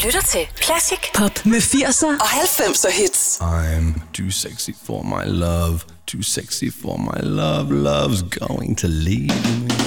lytter til Classic Pop med 80'er og 90'er hits. I'm too sexy for my love, too sexy for my love, love's going to leave me.